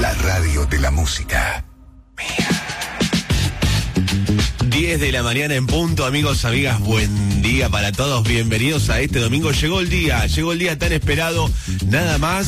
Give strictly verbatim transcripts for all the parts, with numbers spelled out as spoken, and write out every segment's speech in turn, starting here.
La radio de la música. diez de la mañana en punto, amigos, amigas, buen día para todos, bienvenidos a este domingo. Llegó el día, llegó el día tan esperado, nada más.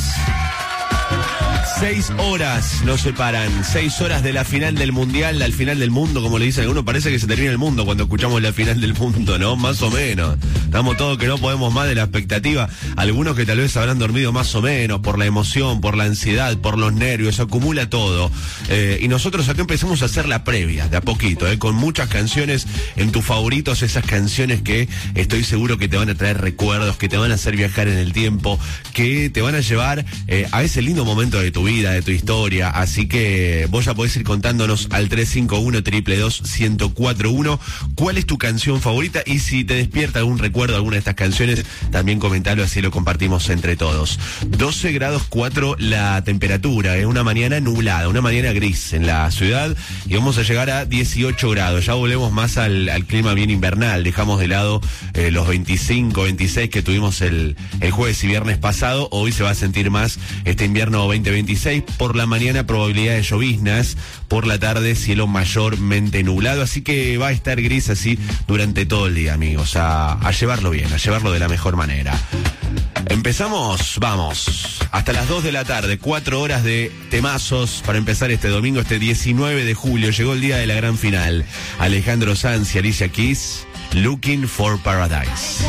Seis horas nos separan, seis horas de la final del mundial, al final del mundo, como le dicen algunos. Parece que se termina el mundo cuando escuchamos la final del mundo, ¿no? Más o menos. Estamos todos que no podemos más de la expectativa. Algunos que tal vez habrán dormido más o menos por la emoción, por la ansiedad, por los nervios, acumula todo. Eh, y nosotros acá empezamos a hacer la previa, de a poquito, eh, con muchas canciones en tus favoritos, esas canciones que estoy seguro que te van a traer recuerdos, que te van a hacer viajar en el tiempo, que te van a llevar eh, a ese lindo momento de tu vida, de tu historia. Así que vos ya podés ir contándonos al tres cinco uno, dos dos dos, uno cero cuatro uno cuál es tu canción favorita, y si te despierta algún recuerdo, alguna de estas canciones, también comentalo, así lo compartimos entre todos. doce grados cuatro la temperatura, es una mañana nublada, una mañana gris en la ciudad, y vamos a llegar a dieciocho grados. Ya volvemos más al, al clima bien invernal, dejamos de lado eh, los veinticinco, veintiséis que tuvimos el, el jueves y viernes pasado. Hoy se va a sentir más este invierno veinte veintiséis. Por la mañana probabilidad de lloviznas, por la tarde cielo mayormente nublado, así que va a estar gris así durante todo el día, amigos, a, a llevarlo bien, a llevarlo de la mejor manera. Empezamos, vamos, hasta las dos de la tarde, cuatro horas de temazos para empezar este domingo, este diecinueve de julio, llegó el día de la gran final. Alejandro Sanz y Alicia Keys, Looking for Paradise.